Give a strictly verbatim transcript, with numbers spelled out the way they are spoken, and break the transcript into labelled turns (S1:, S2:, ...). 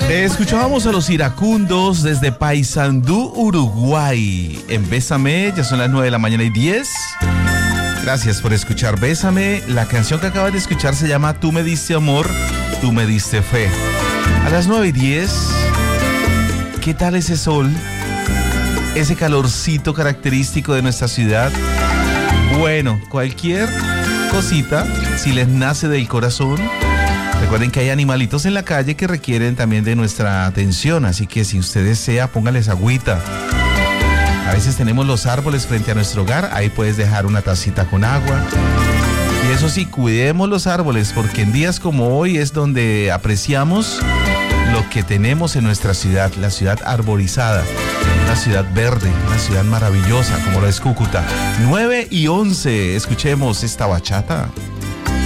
S1: Escuchábamos a los iracundos desde Paysandú, Uruguay. En Bésame, ya son las nueve de la mañana y diez. Gracias por escuchar Bésame. La canción que acabas de escuchar se llama Tú me diste amor, tú me diste fe. A las nueve y diez, ¿qué tal ese sol? Ese calorcito característico de nuestra ciudad. Bueno, cualquier cosita, si les nace del corazón. Recuerden que hay animalitos en la calle que requieren también de nuestra atención, así que si usted desea, póngales agüita. A veces tenemos los árboles frente a nuestro hogar, ahí puedes dejar una tacita con agua. Y eso sí, cuidemos los árboles, porque en días como hoy es donde apreciamos lo que tenemos en nuestra ciudad, la ciudad arborizada, una ciudad verde, una ciudad maravillosa como lo es Cúcuta. nueve y once, escuchemos esta bachata.